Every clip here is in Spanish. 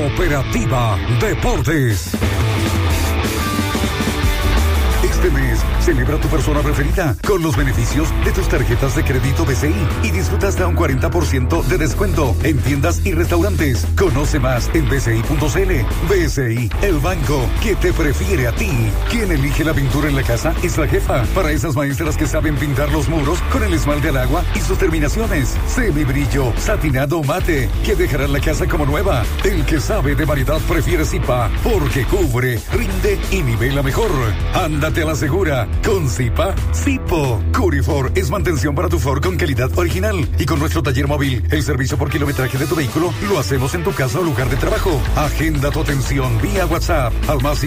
Cooperativa Deportes. Este mes, celebra tu persona preferida con los beneficios de tus tarjetas de crédito BCI y disfruta hasta un 40% de descuento en tiendas y restaurantes. Conoce más en bci.cl. BCI, el banco que te prefiere a ti. Quien elige la pintura en la casa es la jefa. Para esas maestras que saben pintar los muros con el esmalte al agua y sus terminaciones. Semibrillo, satinado mate, que dejará la casa como nueva. El que sabe de variedad prefiere Zipa, porque cubre, rinde y nivela mejor. Ándate a la segura con Zipa Zipo. Curifor es mantención para tu Ford con calidad original. Y con nuestro taller móvil, el servicio por kilometraje de tu vehículo lo hacemos en tu casa o lugar de trabajo. Agenda tu atención vía WhatsApp al más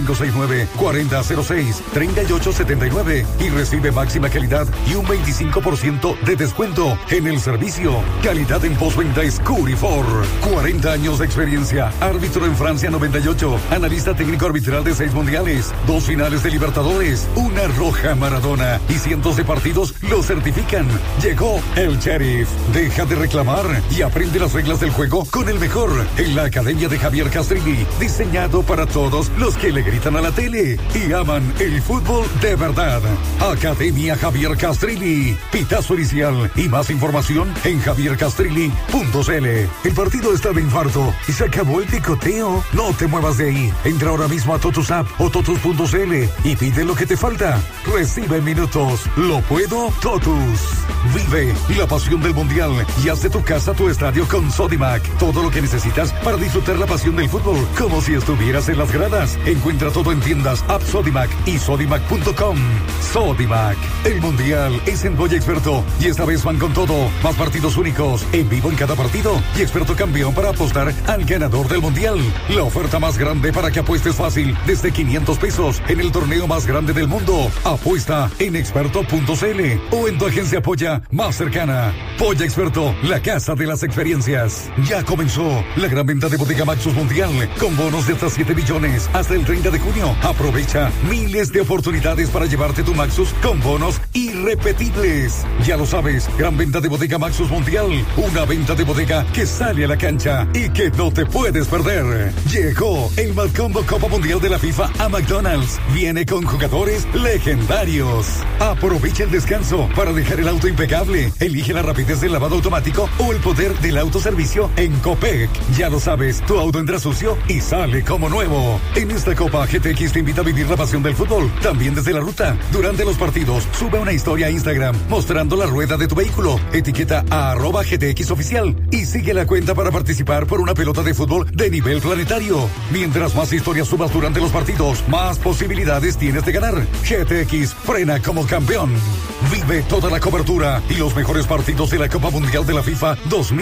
569-4006-3879 y recibe máxima calidad y un 25% de descuento en el servicio. Calidad en postventa es Curifor. 40 años de experiencia. Árbitro en Francia 98. Analista técnico arbitral de 6 mundiales. 2 finales de Libertadores. Una roja Maradona y cientos de partidos lo certifican. Llegó el Sheriff. Deja de reclamar y aprende las reglas del juego con el mejor en la Academia de Javier Castrilli, diseñado para todos los que le gritan a la tele y aman el fútbol de verdad. Academia Javier Castrilli. Pitazo inicial y más información en javiercastrilli.cl. El partido está de infarto y se acabó el picoteo. No te muevas de ahí. Entra ahora mismo a Totus App o Totus.cl y pide lo que te falta. Recibe minutos. ¿Lo puedo? Totus. Vive la pasión del mundial y haz de tu casa tu estadio con Sodimac. Todo lo que necesitas para disfrutar la pasión del fútbol, como si estuvieras en las gradas. Encuentra todo en tiendas, app Sodimac y sodimac.com. Sodimac. El mundial es en Goya Experto y esta vez van con todo. Más partidos únicos, en vivo en cada partido y experto campeón para apostar al ganador del mundial. La oferta más grande para que apuestes fácil, desde 500 pesos en el torneo más grande del mundo. Apuesta en experto.cl o en tu agencia Polla más cercana. Polla Experto, la casa de las experiencias. Ya comenzó la gran venta de Bodega Maxus Mundial con bonos de hasta 7 millones hasta el 30 de junio. Aprovecha miles de oportunidades para llevarte tu Maxus con bonos irrepetibles. Ya lo sabes, gran venta de Bodega Maxus Mundial. Una venta de bodega que sale a la cancha y que no te puedes perder. Llegó el Malcombo Copa Mundial de la FIFA a McDonald's. Viene con jugadores legendarios. Aprovecha el descanso para dejar el auto impecable. Elige la rapidez del lavado automático o el poder del autoservicio en Copec. Ya lo sabes, tu auto entra sucio y sale como nuevo. En esta Copa, GTX te invita a vivir la pasión del fútbol, también desde la ruta. Durante los partidos, sube una historia a Instagram mostrando la rueda de tu vehículo. Etiqueta a @GTX Oficial y sigue la cuenta para participar por una pelota de fútbol de nivel planetario. Mientras más historias subas durante los partidos, más posibilidades tienes de ganar. GTX frena como campeón. Vive toda la cobertura y los mejores partidos de la Copa Mundial de la FIFA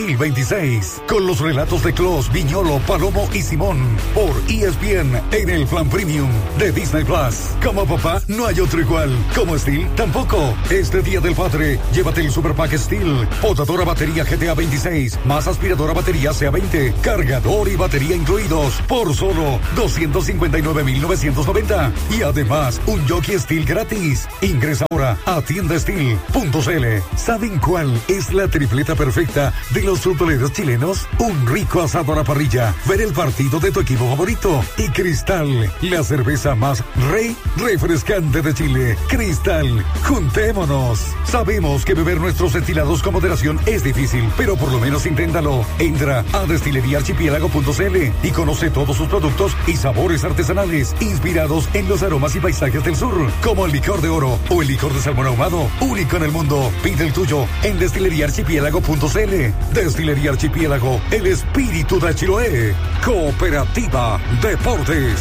2026 con los relatos de Klos, Viñolo, Palomo y Simón por ESPN en el plan premium de Disney Plus. Como papá no hay otro igual. Como Steel tampoco. Este Día del Padre, llévate el Super Pack Steel, potadora batería GTA 26 más aspiradora batería CA20, cargador y batería incluidos por solo 259,990 y además un jockey Steel gratis. Ingresa ahora a tiendasteel.cl. ¿Saben cuál es la tripleta perfecta de los futboleros chilenos? Un rico asado a la parrilla, ver el partido de tu equipo favorito y Cristal, la cerveza más refrescante de Chile. Cristal, juntémonos. Sabemos que beber nuestros destilados con moderación es difícil, pero por lo menos inténtalo. Entra a destileriaarchipiélago.cl y conoce todos sus productos y sabores artesanales inspirados en los aromas y paisajes del sur, como el licor de oro o el licor de salmón ahumado, único en el mundo. Pide el tuyo en destileriaarchipiélago.cl. Destilería Archipiélago, el espíritu de Chiloé. Cooperativa Deportes.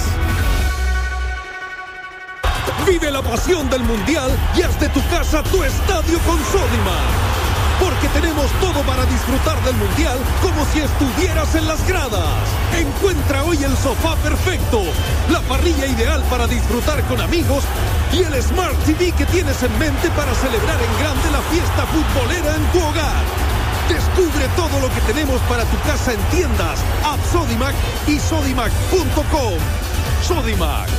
Vive la pasión del mundial y haz de tu casa tu estadio con Sodimac. Porque tenemos todo para disfrutar del mundial como si estuvieras en las gradas. Encuentra hoy el sofá perfecto, la parrilla ideal para disfrutar con amigos y el Smart TV que tienes en mente para celebrar en grande la fiesta futbolera en tu hogar. Descubre todo lo que tenemos para tu casa en tiendas, app Sodimac y sodimac.com. Sodimac.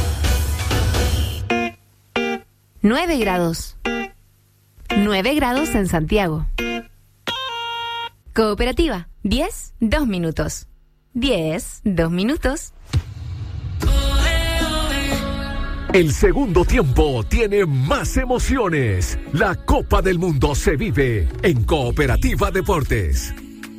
9 grados. 9 grados en Santiago. Cooperativa, 10, 2 minutos. 10, 2 minutos. El segundo tiempo tiene más emociones. La Copa del Mundo se vive en Cooperativa Deportes.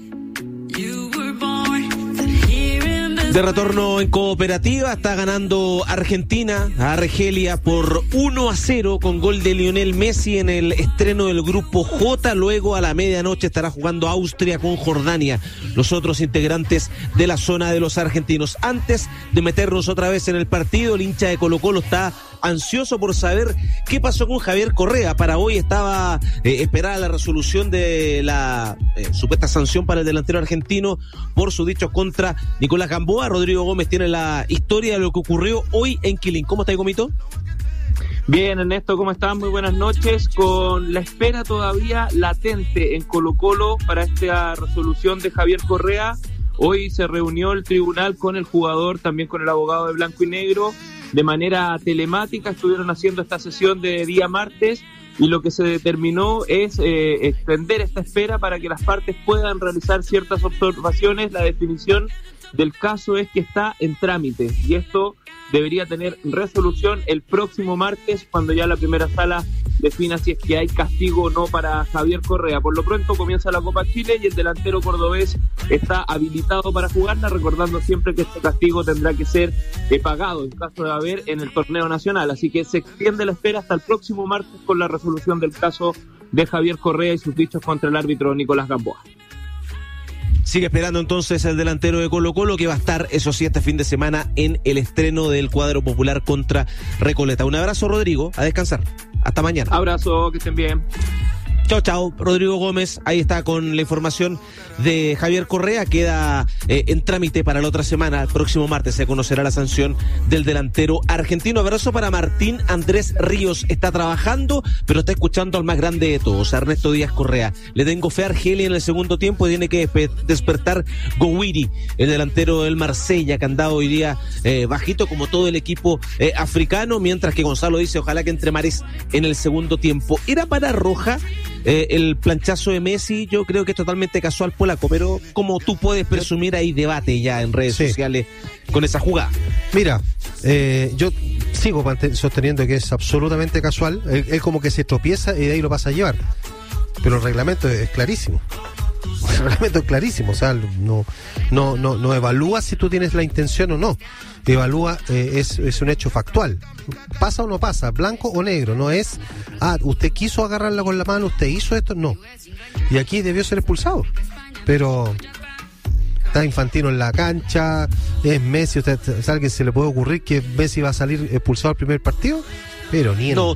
De retorno en Cooperativa, está ganando Argentina a Argelia por 1-0 con gol de Lionel Messi en el estreno del grupo J. Luego a la medianoche estará jugando Austria con Jordania, los otros integrantes de la zona de los argentinos. Antes de meternos otra vez en el partido, el hincha de Colo-Colo está ansioso por saber qué pasó con Javier Correa. Para hoy estaba esperada la resolución de la supuesta sanción para el delantero argentino por sus dichos contra Nicolás Gamboa. Rodrigo Gómez tiene la historia de lo que ocurrió hoy en Quilín. ¿Cómo está, Gomito? Bien, Ernesto, ¿cómo están? Muy buenas noches. Con la espera todavía latente en Colo-Colo para esta resolución de Javier Correa, hoy se reunió el tribunal con el jugador, también con el abogado de blanco y negro, de manera telemática. Estuvieron haciendo esta sesión de día martes y lo que se determinó es extender esta espera para que las partes puedan realizar ciertas observaciones. La definición del caso es que está en trámite y esto debería tener resolución el próximo martes, cuando ya la primera sala defina si es que hay castigo o no para Javier Correa. Por lo pronto comienza la Copa Chile y el delantero cordobés está habilitado para jugarla, recordando siempre que este castigo tendrá que ser pagado en caso de haber en el torneo nacional. Así que se extiende la espera hasta el próximo martes con la resolución del caso de Javier Correa y sus dichos contra el árbitro Nicolás Gamboa. Sigue esperando entonces el delantero de Colo-Colo, que va a estar, eso sí, este fin de semana en el estreno del cuadro popular contra Recoleta. Un abrazo, Rodrigo, a descansar. Hasta mañana. Abrazo, que estén bien. Chao, chao. Rodrigo Gómez, ahí está con la información de Javier Correa. Queda en trámite para la otra semana. El próximo martes se conocerá la sanción del delantero argentino. Abrazo para Martín Andrés Ríos. Está trabajando, pero está escuchando al más grande de todos, a Ernesto Díaz Correa. Le tengo fe a Argelia en el segundo tiempo y tiene que despertar Gouiri, el delantero del Marsella, que ha andado hoy día bajito como todo el equipo africano, mientras que Gonzalo dice ojalá que entre Mares en el segundo tiempo. Era para Roja el planchazo de Messi. Yo creo que es totalmente casual, polaco, pero como tú puedes presumir, hay debate ya en redes sociales con esa jugada. Mira, yo sigo sosteniendo que es absolutamente casual. Él como que se tropieza y de ahí lo pasa a llevar, pero el reglamento es clarísimo. El reglamento es clarísimo, o sea, no evalúa si tú tienes la intención o no. Evalúa, es un hecho factual. ¿Pasa o no pasa? ¿Blanco o negro? No es, usted quiso agarrarla con la mano, usted hizo esto, no. Y aquí debió ser expulsado. Pero está Infantino en la cancha, es Messi, ¿usted sabe que se le puede ocurrir que Messi va a salir expulsado al primer partido? Pero ni en... No.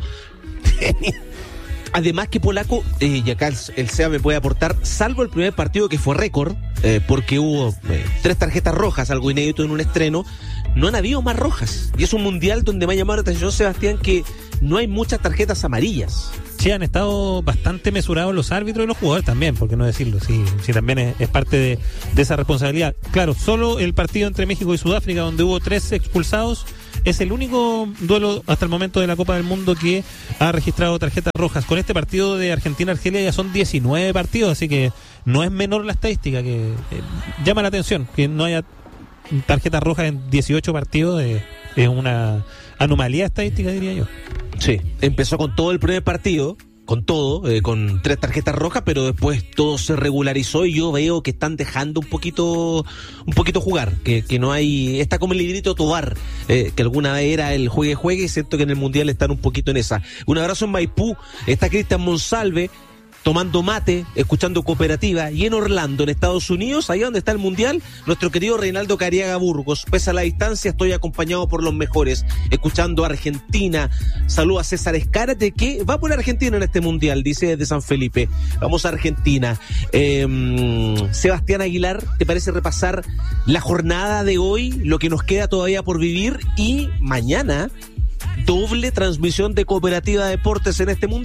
Además que polaco, y acá el SEA me puede aportar, salvo el primer partido que fue récord, porque hubo 3 tarjetas rojas, algo inédito en un estreno, no han habido más rojas. Y es un mundial donde me ha llamado la atención, Sebastián, que no hay muchas tarjetas amarillas. Sí, han estado bastante mesurados los árbitros y los jugadores también, por qué no decirlo, sí también es parte de esa responsabilidad. Claro, solo el partido entre México y Sudáfrica, donde hubo 3 expulsados, es el único duelo hasta el momento de la Copa del Mundo que ha registrado tarjetas rojas. Con este partido de Argentina-Argelia ya son 19 partidos, así que no es menor la estadística, que llama la atención que no haya tarjetas rojas en 18 partidos. Es una anomalía estadística, diría yo. Sí, empezó con todo el primer partido, con 3 tarjetas rojas, pero después todo se regularizó y yo veo que están dejando un poquito jugar, que no hay, está como el librito Tobar, que alguna vez era el juegue, y siento que en el Mundial están un poquito en esa. Un abrazo en Maipú, está Cristian Monsalve, tomando mate, escuchando Cooperativa, y en Orlando, en Estados Unidos, allá donde está el Mundial, nuestro querido Reinaldo Cariaga Burgos. Pese a la distancia, estoy acompañado por los mejores, escuchando Argentina. Saludo a César Escárate, que va por Argentina en este Mundial, dice desde San Felipe. Vamos a Argentina. Sebastián Aguilar, ¿te parece repasar la jornada de hoy, lo que nos queda todavía por vivir, y mañana doble transmisión de Cooperativa Deportes en este Mundial?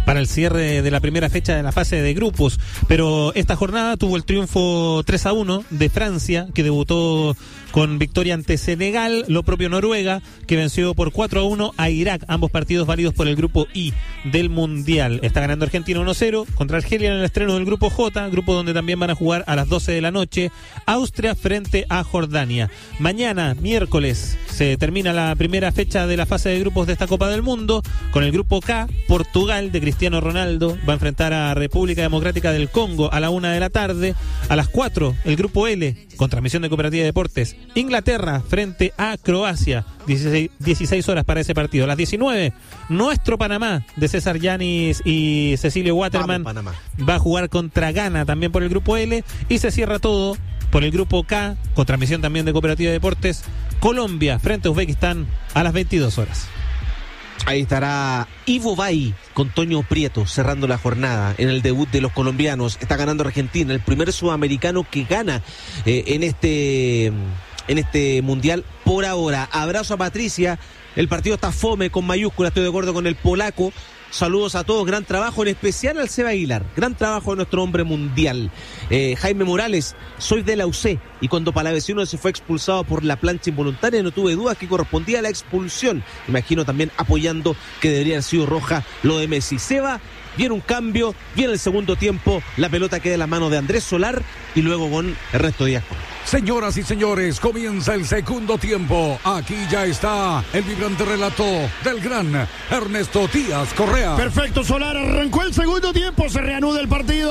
para el cierre de la primera fecha de la fase de grupos. Pero esta jornada tuvo el triunfo 3-1 de Francia, que debutó con victoria ante Senegal, lo propio Noruega, que venció por 4-1 a Irak, ambos partidos válidos por el grupo I del Mundial. Está ganando Argentina 1-0 contra Argelia en el estreno del grupo J, grupo donde también van a jugar a las 12 de la noche Austria frente a Jordania. Mañana, miércoles, se termina la primera fecha de la fase de grupos de esta Copa del Mundo, con el grupo K. Portugal de Cristiano Ronaldo va a enfrentar a República Democrática del Congo a la 1 de la tarde. A las 4, el grupo L, con transmisión de Cooperativa de Deportes, Inglaterra frente a Croacia, 16 horas para ese partido. A las 19, nuestro Panamá de César Yanis y Cecilio Waterman va a jugar contra Ghana, también por el grupo L, y se cierra todo por el grupo K, con transmisión también de Cooperativa de Deportes, Colombia frente a Uzbekistán a las 22 horas. Ahí estará Ivo Bay con Toño Prieto cerrando la jornada en el debut de los colombianos. Está ganando Argentina, el primer sudamericano que gana en este mundial por ahora. Abrazo a Patricia. El partido está fome con mayúsculas, estoy de acuerdo con el polaco. Saludos a todos, gran trabajo, en especial al Seba Aguilar, gran trabajo de nuestro hombre mundial. Jaime Morales, soy de la UC y cuando Palavecino se fue expulsado por la plancha involuntaria no tuve dudas que correspondía a la expulsión. Imagino también apoyando que debería haber sido roja lo de Messi. Seba, viene un cambio, viene el segundo tiempo, la pelota queda en la mano de Andrés Solar y luego con Ernesto Díaz. Señoras y señores, comienza el segundo tiempo. Aquí ya está el vibrante relato del gran Ernesto Díaz Correa. Perfecto, Solar, arrancó el segundo tiempo, se reanuda el partido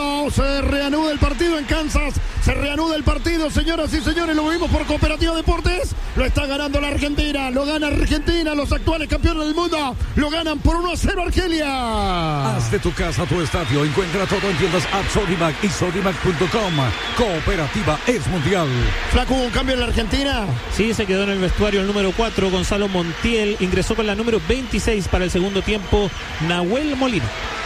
en Kansas, se reanuda el partido, señoras y señores, lo vimos por Cooperativa Deportes, lo está ganando la Argentina, lo gana Argentina, los actuales campeones del mundo, lo ganan por 1-0 Argelia. Haz de tu casa tu estadio, encuentra todo en tiendas Sodimac y Sodimac.com. Cooperativa es mundial. Flaco, ¿hubo un cambio en la Argentina? Sí, se quedó en el vestuario el número 4, Gonzalo Montiel, ingresó con la número 26 para el segundo tiempo, Nahuel Molina.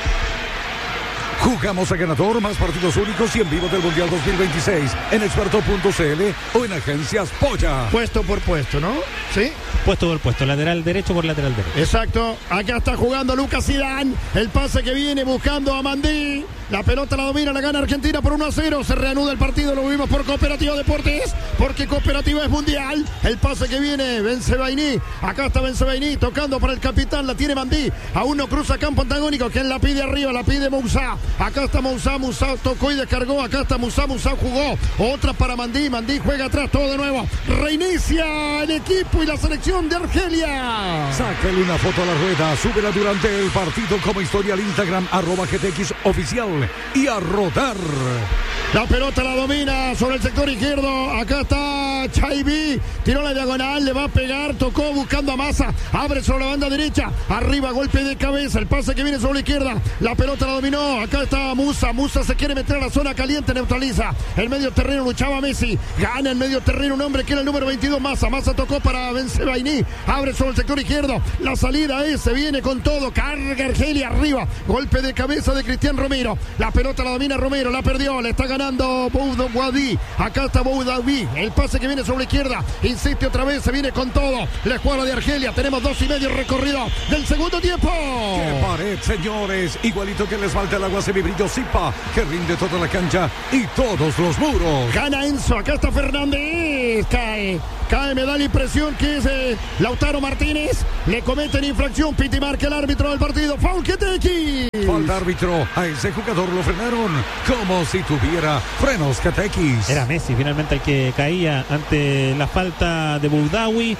Jugamos a ganador, más partidos únicos y en vivo del Mundial 2026 en experto.cl o en agencias Polla. Puesto por puesto, ¿no? Sí. Puesto por puesto, lateral derecho por lateral derecho. Exacto, acá está jugando Lucas Zidane, el pase que viene buscando a Mandí, la pelota la domina, la gana Argentina por 1-0, se reanuda el partido, lo vimos por Cooperativa Deportes, porque Cooperativa es mundial, el pase que viene, Bensebaini, acá está Bensebaini, tocando para el capitán, la tiene Mandí, aún no cruza campo antagónico, quien la pide arriba, la pide Moussa, acá está Moussa tocó y descargó, acá está Moussa jugó, otra para Mandí juega atrás, todo de nuevo, reinicia el equipo y la selección de Argelia. Sácale una foto a la rueda, súbela durante el partido como historia al Instagram, @GTX oficial y a rodar. La pelota la domina sobre el sector izquierdo, acá está Chaibi, tiró la diagonal, le va a pegar, tocó buscando a Massa, abre sobre la banda derecha, arriba golpe de cabeza, el pase que viene sobre la izquierda, la pelota la dominó, acá está Musa se quiere meter a la zona caliente, neutraliza, el medio terreno luchaba Messi, gana el medio terreno un hombre que era el número 22, Massa tocó para Bensebaini, abre sobre el sector izquierdo, la salida se viene con todo, carga Argelia arriba, golpe de cabeza de Cristian Romero, la pelota la domina Romero, la perdió, le está ganando Boudouadi, acá está Boudouadi, el pase que viene sobre la izquierda, insiste otra vez, se viene con todo, la escuadra de Argelia, tenemos 2:30 recorrido del segundo tiempo. ¡Qué pared, señores! Igualito que les falta el agua semibrillo Zipa, que rinde toda la cancha y todos los muros. Gana Enzo, acá está Fernández, cae, me da la impresión que es Lautaro Martínez, le cometen infracción, piti marca el árbitro del partido, foul Ketekis. Falta árbitro, a ese jugador lo frenaron como si tuviera frenos Ketekis. Era Messi finalmente el que caía ante la falta de Boudouadi,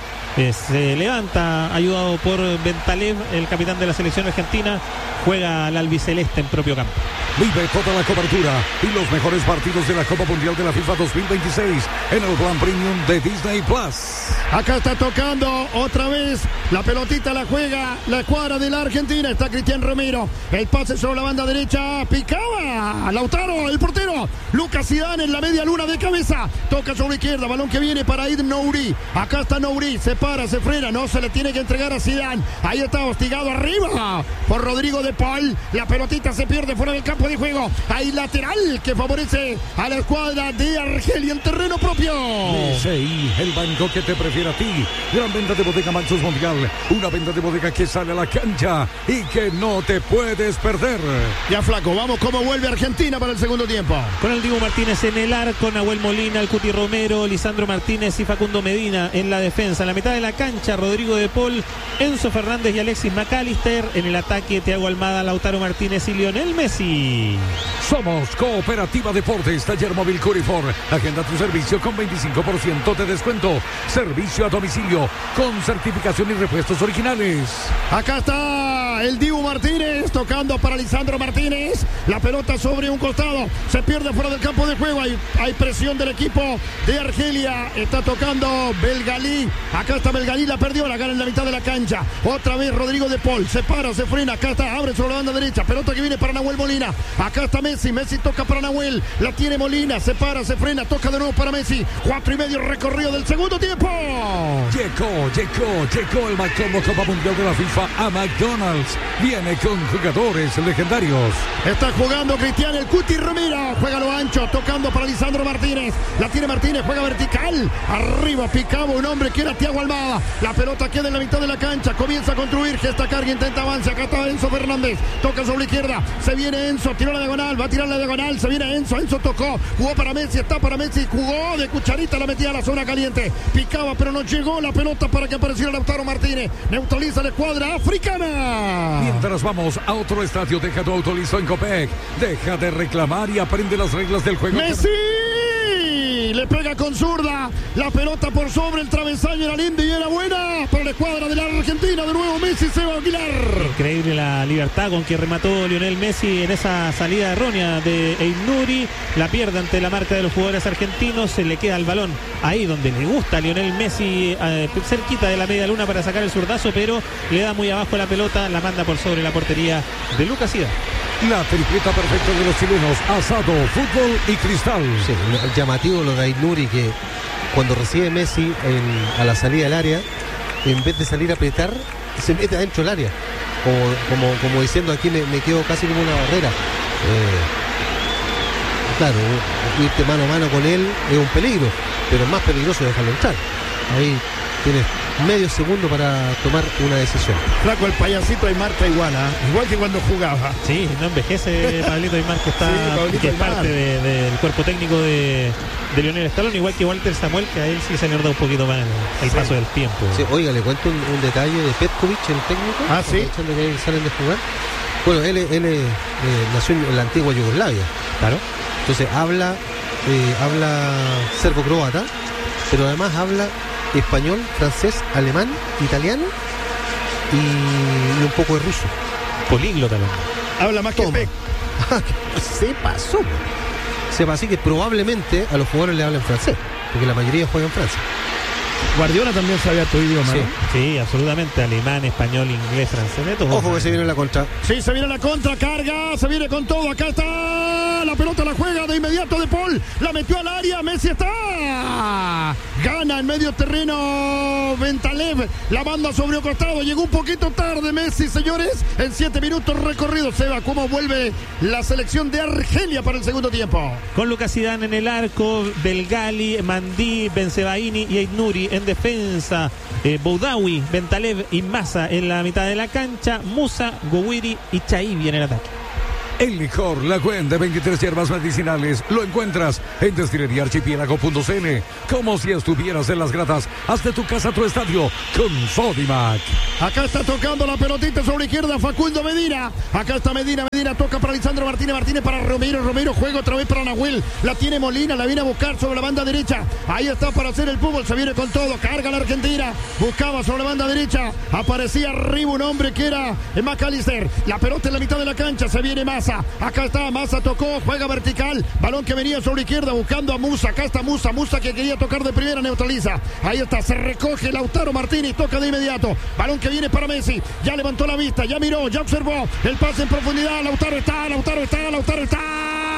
se levanta ayudado por Bentalev, el capitán de la selección argentina, juega al albiceleste en propio campo. Vive toda la cobertura y los mejores partidos de la Copa Mundial de la FIFA 2026 en el plan premium de Disney Plus. Acá está tocando otra vez, la pelotita la juega la escuadra de la Argentina, está Cristian Romero, el pase sobre la banda derecha, picaba Lautaro, el portero, Lucas Zidane en la media luna de cabeza, toca sobre la izquierda, balón que viene para Id Nouri, acá está Nouri, se para, se frena, no se le tiene que entregar a Zidane, ahí está hostigado arriba por Rodrigo de Paul, la pelotita se pierde fuera del campo de juego. Hay lateral que favorece a la escuadra de Argelia en terreno propio. MSI, el banco que te prefiere a ti. Gran venta de bodega Maxus Mundial. Una venta de bodega que sale a la cancha y que no te puedes perder. Ya, Flaco, vamos cómo vuelve Argentina para el segundo tiempo. Con el Dibu Martínez en el arco, Nahuel Molina, el Cuti Romero, Lisandro Martínez y Facundo Medina en la defensa. En la mitad de la cancha, Rodrigo de Paul, Enzo Fernández y Alexis McAllister. En el ataque, Thiago Almada, Lautaro Martínez y Lionel Messi. Somos Cooperativa Deportes, Taller Móvil Curifor. Agenda tu servicio con 25% de descuento. Servicio a domicilio con certificación y repuestos originales. Acá está el Dibu Martínez tocando para Lisandro Martínez. La pelota sobre un costado. Se pierde fuera del campo de juego. Hay presión del equipo de Argelia. Está tocando Belgalí. Acá está Belgalí. La perdió. La gana en la mitad de la cancha. Otra vez Rodrigo de Paul. Se para, se frena. Acá está. Abre sobre la banda derecha. Pelota que viene para Nahuel Molina. Acá está Messi. Messi toca para Nahuel. La tiene Molina. Se para, se frena. Toca de nuevo para Messi. 4:30 recorrido del segundo tiempo. Llegó el Macombo Copa Mundial de la FIFA a McDonald's. Viene con jugadores legendarios. Está jugando Cristian el Cuti Romero. Juega lo ancho, tocando para Lisandro Martínez. La tiene Martínez, juega vertical. Arriba picaba un hombre que era Thiago Almada. La pelota queda en la mitad de la cancha. Comienza a construir. Gesta carga, intenta avance. Acá está Enzo Fernández. Toca sobre la izquierda. Se viene Enzo, tiró la diagonal. Va a tirar la diagonal. Se viene Enzo. Enzo tocó. Jugó para Messi. Está para Messi. Jugó de cucharita. La metía a la zona caliente. Picaba, pero no llegó la pelota para que apareciera Lautaro Martínez. Neutraliza la escuadra africana. Mientras vamos a otro estadio, deja tu auto listo en Copec. Deja de reclamar y aprende las reglas del juego. ¡Messi! Le pega con zurda. La pelota por sobre el travesaño. Era linda y era buena para la escuadra de la Argentina. De nuevo Messi, Seba Aguilar. Increíble la libertad con que remató Lionel Messi en esa salida errónea de Eidnuri. La pierde ante la marca de los jugadores argentinos. Se le queda el balón ahí donde le gusta a Lionel Messi, cerquita de la media luna para sacar el zurdazo, pero le da muy abajo la pelota. La manda por sobre la portería de Lucas Hidalgo. La tripleta perfecta de los chilenos: asado, fútbol y cristal. Sí, llamativo lo de Aidnuri, que cuando recibe Messi a la salida del área, en vez de salir a apretar, se mete adentro del área. Como diciendo, aquí me quedo casi como una barrera. Claro, irte mano a mano con él es un peligro, pero es más peligroso dejarlo entrar. Ahí tienes medio segundo para tomar una decisión. Flaco, el payasito Aymar está igual, igual que cuando jugaba. Sí, no envejece Pablito Aymar, que está, sí, que es parte del cuerpo técnico de Lionel Scaloni, igual que Walter Samuel, que a él sí se le ha dado un poquito más el paso del tiempo. Sí, oiga, le cuento un detalle de Petkovic, el técnico. Sí. Que salen de jugar. Bueno, él nació en la antigua Yugoslavia. Claro. Entonces habla serbo-croata, pero además habla español, francés, alemán, italiano y un poco de ruso. Políglota. Habla más que Peck. Se pasó. Así que probablemente a los jugadores le hablan francés, porque la mayoría juega en Francia. Guardiola también sabía tu idioma, sí, ¿no? Sí, absolutamente. Alemán, español, inglés, francés. Ojo que se viene la contra. Sí, se viene la contra, carga, se viene con todo. Acá está la pelota, la juega de inmediato de Paul. La metió al área, Messi está. Gana en medio terreno Ventalev. La banda sobre un costado. Llegó un poquito tarde Messi, señores. En 7 minutos recorridos. Seba, ¿cómo vuelve la selección de Argelia para el segundo tiempo? Con Lucas Zidane en el arco, Belgali, Mandí, Bensebaini y Aidnuri en defensa. Boudaoui, Ventalev y Massa en la mitad de la cancha. Musa, Gouiri y Chaibi en el ataque. El licor La Gwen de 23 hierbas medicinales lo encuentras en destileríaarchipiélago.cn. Como si estuvieras en las gratas. Haz de tu casa tu estadio con Sodimac. Acá está tocando la pelotita sobre la izquierda Facundo Medina. Acá está Medina toca para Lisandro Martínez para Romero juega otra vez para Nahuel. La tiene Molina, la viene a buscar sobre la banda derecha. Ahí está para hacer el fútbol, se viene con todo, carga la Argentina. Buscaba sobre la banda derecha, aparecía arriba un hombre que era McAllister. La pelota en la mitad de la cancha, se viene Massa. Acá está, Massa tocó, juega vertical. Balón que venía sobre la izquierda buscando a Musa. Acá está Musa que quería tocar de primera, neutraliza. Ahí está, se recoge Lautaro Martínez, toca de inmediato. Balón que viene para Messi, ya levantó la vista, ya miró, ya observó. El pase en profundidad, Lautaro está.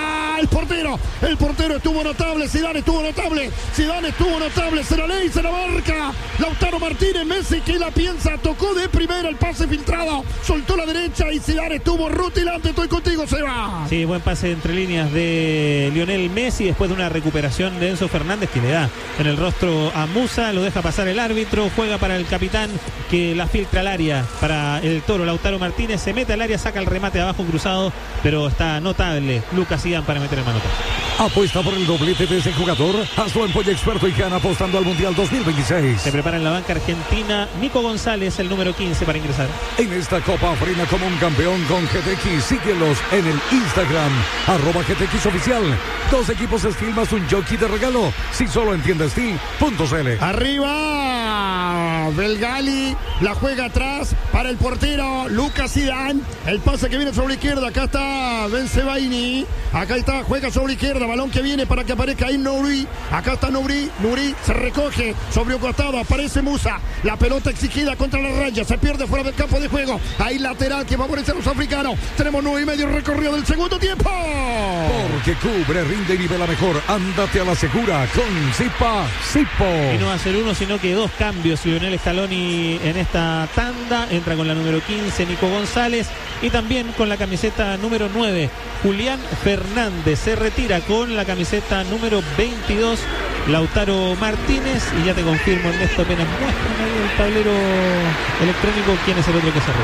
el portero estuvo notable, Zidane estuvo notable, será ley, será marca, Lautaro Martínez, Messi que la piensa, tocó de primera el pase filtrado, soltó la derecha y Zidane estuvo rutilante. Estoy contigo, Seba. Sí, buen pase entre líneas de Lionel Messi después de una recuperación de Enzo Fernández que le da en el rostro a Musa, lo deja pasar el árbitro, juega para el capitán que la filtra al área para el Toro. Lautaro Martínez se mete al área, saca el remate abajo cruzado, pero está notable Lucas Zidane para meter el manotazo. Apuesta por el doblete de ese jugador. Hazlo en Pollo Experto y gana apostando al Mundial 2026. Se prepara en la banca argentina Nico González, el número 15 para ingresar. En esta Copa frena como un campeón con GTX. Síguelos en el Instagram, @GTX Oficial. 2 equipos Steel más un jockey de regalo. Si solo entiende Steel.cl. Arriba Belgali, la juega atrás para el portero Lucas Zidane. El pase que viene sobre la izquierda. Acá está Bensebaini. Acá está, juega sobre la izquierda. Balón que viene para que aparezca ahí Nouri. Acá está Nouri se recoge sobre un costado. Aparece Musa. La pelota exigida contra la raya. Se pierde fuera del campo de juego. Ahí lateral que favorece a los africanos. Tenemos 9:30 recorrido del segundo tiempo. Porque cubre, rinde y nivela mejor. Ándate a la segura con Zipa Zipo. Y no va a ser uno, sino que 2 cambios. Lionel Scaloni en esta tanda. Entra con la número 15, Nico González. Y también con la camiseta número 9, Julián Fernández. Se retira con la camiseta número 22, Lautaro Martínez. Y ya te confirmo, Ernesto, apenas muéstrame ahí el tablero electrónico quién es el otro que se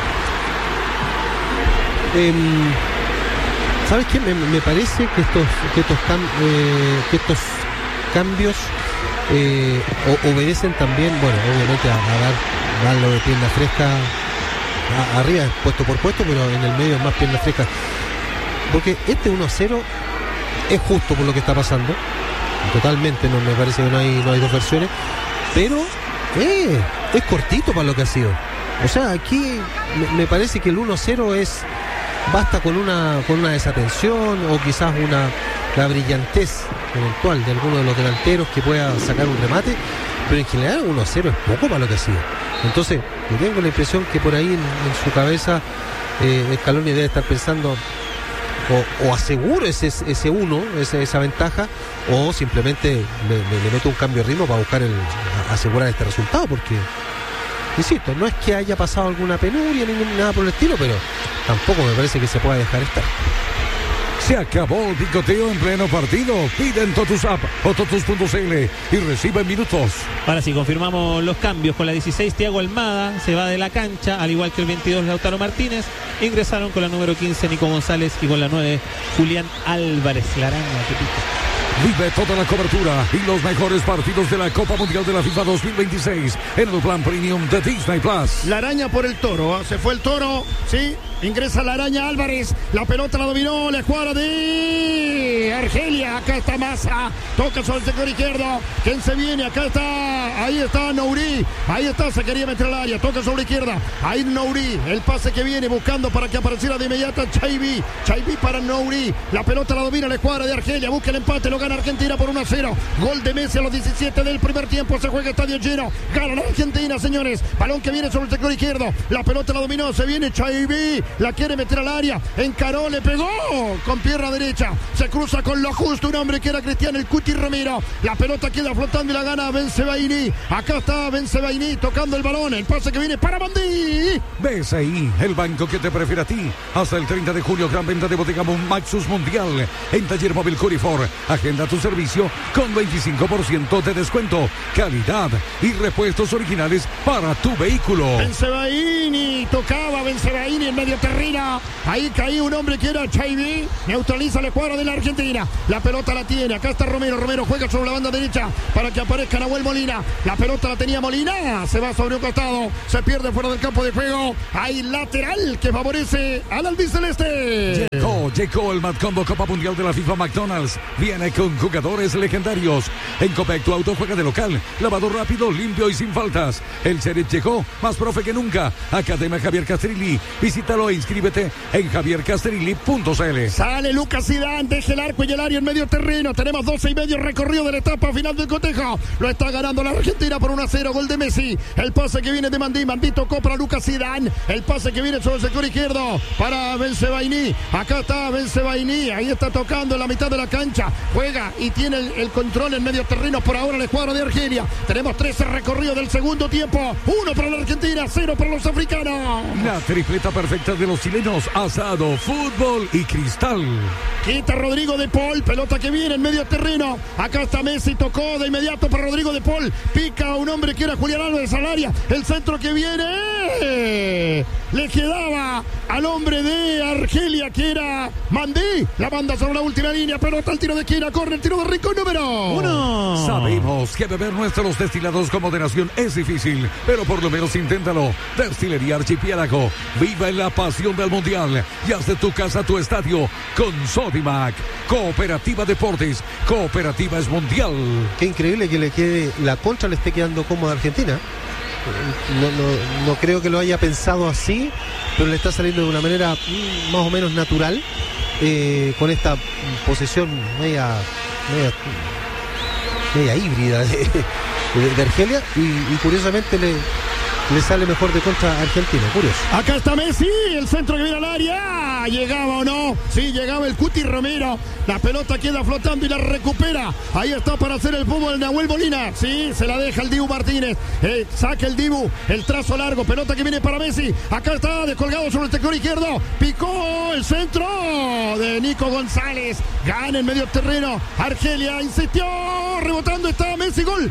retira. ¿Sabes qué? Me parece que estos cambios obedecen también, bueno, obviamente a darlo de pierna fresca arriba, puesto por puesto, pero en el medio es más pierna fresca. Porque este 1-0 es justo por lo que está pasando. Totalmente, no me parece que no hay dos versiones. Pero es cortito para lo que ha sido. O sea, aquí me parece que el 1-0 basta con una desatención o quizás la brillantez eventual de alguno de los delanteros que pueda sacar un remate, pero en general 1-0 es poco para lo que ha sido. Entonces yo tengo la impresión que por ahí en su cabeza Scaloni debe estar pensando o aseguro ese 1, esa ventaja, o simplemente le meto un cambio de ritmo para buscar asegurar este resultado, porque insisto, no es que haya pasado alguna penuria ni nada por el estilo, pero tampoco me parece que se pueda dejar estar. Se acabó el picoteo en pleno partido. Pide en Totus App o Totus.cl y recibe minutos. Ahora sí, confirmamos los cambios. Con la 16, Thiago Almada se va de la cancha, al igual que el 22, Lautaro Martínez. Ingresaron con la número 15, Nico González, y con la 9, Julián Álvarez. La araña que pica. Vive toda la cobertura y los mejores partidos de la Copa Mundial de la FIFA 2026 en el plan premium de Disney Plus. La araña por el Toro, se fue el Toro, sí, ingresa la araña Álvarez, la pelota la dominó, la jugada de Argelia, acá está Massa, toca sobre el sector izquierdo, ¿quién se viene? Acá está, ahí está Nouri, ahí está, se quería meter al área, toca sobre la izquierda, ahí Nouri, el pase que viene buscando para que apareciera de inmediato Chaibi para Nouri, la pelota la domina, la jugada de Argelia, busca el empate, lo gana Argentina por 1-0. Gol de Messi a los 17 del primer tiempo. Se juega estadio lleno. Gana la Argentina, señores. Balón que viene sobre el sector izquierdo. La pelota la dominó. Se viene Chaibi. La quiere meter al área. Encaró, le pegó con pierna derecha. Se cruza con lo justo. Un hombre que era Cristiano, el Cuti Romero. La pelota queda flotando y la gana Bensebaini. Acá está Bensebaini tocando el balón. El pase que viene para Bandí. BCI, el banco que te prefiere a ti. Hasta el 30 de junio, gran venta de bodega Maxus Mundial. En Taller Móvil Curifor. Agenda tu servicio con 25% de descuento, calidad y repuestos originales para tu vehículo. Bensebaini, tocaba Bensebaini en medio terreno. Ahí caía un hombre que era Chaibi. Neutraliza la escuadra de la Argentina. La pelota la tiene. Acá está Romero. Romero juega sobre la banda derecha para que aparezca Nahuel Molina. La pelota la tenía Molina. Se va sobre un costado. Se pierde fuera del campo de juego. Hay lateral que favorece al albiceleste. Llegó el Mad Combo Copa Mundial de la FIFA McDonald's. Viene con jugadores legendarios. En Copec tu auto juega de local. Lavado rápido, limpio y sin faltas. El Sheriff llegó más profe que nunca. Academia Javier Castrilli. Visítalo e inscríbete en javiercastelli.cl. Sale Lucas Zidane, deja el arco y el área en medio terreno. Tenemos 12:30 recorrido de la etapa final del cotejo. Lo está ganando la Argentina por 1-0, gol de Messi. El pase que viene de Mandí tocó para Lucas Zidane. El pase que viene sobre el sector izquierdo para Bensebaini. Acá está Bensebaini, ahí está tocando en la mitad de la cancha. Juega y tiene el control en medio terreno por ahora el escuadro de Argelia. Tenemos 13 recorridos del segundo tiempo. 1 para la Argentina, 0 para los africanos. La tripleta perfecta de los chilenos: asado, fútbol y cristal. Quita Rodrigo de Paul, pelota que viene en medio terreno. Acá está Messi, tocó de inmediato para Rodrigo de Paul. Pica a un hombre que era Julián Álvarez al área. El centro que viene le quedaba al hombre de Argelia que era Mandí. La banda sobre la última línea, pelota al tiro de esquina, corre el tiro de rincón número 1. Sabemos que beber nuestros destilados con moderación es difícil, pero por lo menos inténtalo. Destilería Archipiélago, viva en la pasión del mundial y haz de tu casa tu estadio con Sodimac. Cooperativa Deportes, Cooperativa es mundial. Qué increíble que le quede, la contra le esté quedando cómoda a Argentina. No creo que lo haya pensado así, pero le está saliendo de una manera más o menos natural, con esta posesión media híbrida de Argelia, y curiosamente le sale mejor de contra a Argentina, curioso. Acá está Messi, el centro que viene al área. ¿Llegaba o no? Sí, llegaba el Cuti Romero. La pelota queda flotando y la recupera. Ahí está para hacer el fútbol Nahuel Molina. Sí, se la deja el Dibu Martínez. Saca el Dibu, el trazo largo. Pelota que viene para Messi. Acá está descolgado sobre el sector izquierdo. Picó el centro de Nico González. Gana en medio terreno. Argelia insistió. Rebotando está Messi. Gol.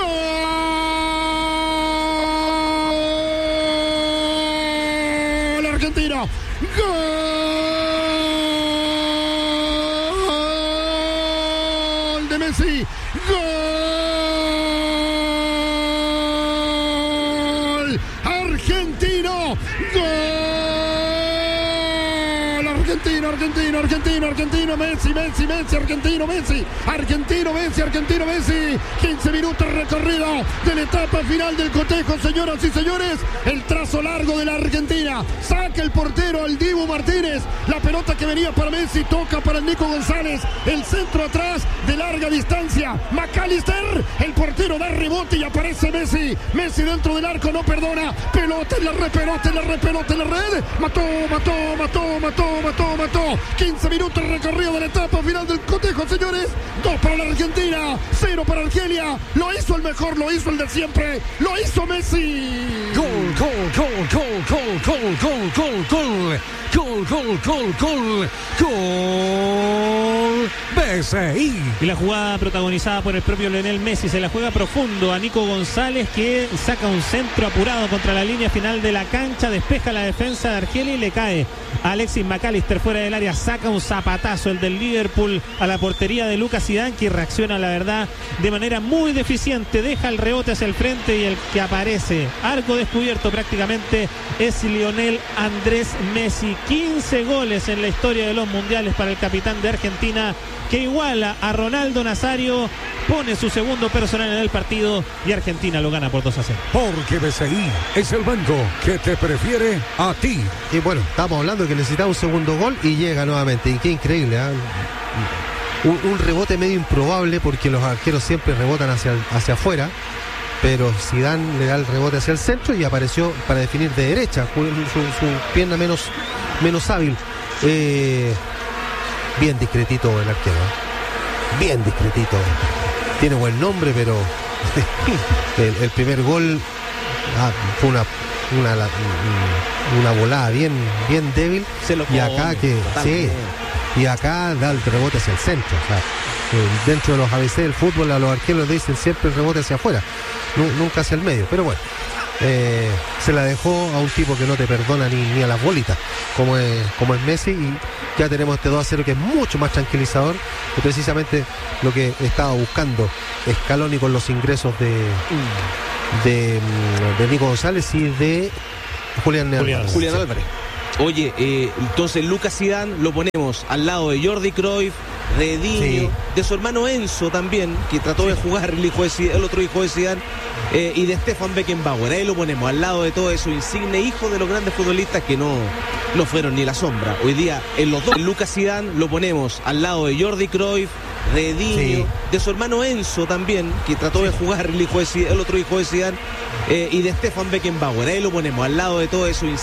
¡Gol! Argentino. ¡Gol de Messi! ¡Gol! ¡Argentino! ¡Gol! Argentino, Messi, argentino, Messi. 15 minutos recorrido de la etapa final del cotejo, señoras y señores. El trazo largo de la Argentina. Saca el portero al Dibu Martínez. La pelota que venía para Messi toca para el Nico González. El centro atrás de larga distancia. McAllister, el portero da rebote y aparece Messi. Messi dentro del arco, no perdona. Pelota en la red, Mató. 15 minutos recorrido de la etapa final del cotejo, señores. 2 para la Argentina, 0 para Argelia. Lo hizo el mejor, lo hizo el de siempre. Lo hizo Messi. Gol. BCI. Y la jugada protagonizada por el propio Lionel Messi. Se la juega profundo a Nico González, que saca un centro apurado contra la línea final de la cancha. Despeja la defensa de Argelia y le cae a Alexis McAllister fuera del área. Saca un zapatazo, el del Liverpool, a la portería de Lucas Zidane, que reacciona, la verdad, de manera muy deficiente. Deja el rebote hacia el frente y el que aparece, arco descubierto prácticamente, es Lionel Andrés Messi. 15 goles en la historia de los mundiales para el capitán de Argentina, que iguala a Ronaldo Nazario, pone su segundo personal en el partido y Argentina lo gana por 2-0. Porque BCI es el banco que te prefiere a ti. Y bueno, estamos hablando de que necesitaba un segundo gol y llega nuevamente. Y qué increíble, ¿eh? Un rebote medio improbable, porque los arqueros siempre rebotan hacia afuera, pero Zidane le da el rebote hacia el centro y apareció para definir de derecha, su pierna menos hábil. Bien discretito el arquero, bien discretito. Tiene buen nombre, pero el primer gol fue una volada bien débil. Y acá y acá da el rebote hacia el centro. O sea, dentro de los ABC del fútbol a los arqueros le dicen siempre el rebote hacia afuera, nunca hacia el medio. Pero bueno, se la dejó a un tipo que no te perdona ni a las bolitas, como es Messi, y ya tenemos este 2-0 que es mucho más tranquilizador, que precisamente lo que estaba buscando Scaloni con los ingresos de Nico González y de Julián Álvarez. Oye, entonces Lucas Zidane lo ponemos al lado de Jordi Cruyff, de Diño, de su hermano Enzo también, que trató de jugar el otro hijo de Zidane, y de Stefan Beckenbauer. Ahí lo ponemos al lado de todo eso, insigne hijo de los grandes futbolistas que no no fueron ni la sombra. Hoy día, en los dos, Lucas Zidane lo ponemos al lado de Jordi Cruyff, de Diño, Sí. de su hermano Enzo también, que trató de jugar el otro hijo de Zidane, y de Stefan Beckenbauer. Ahí lo ponemos al lado de todo eso.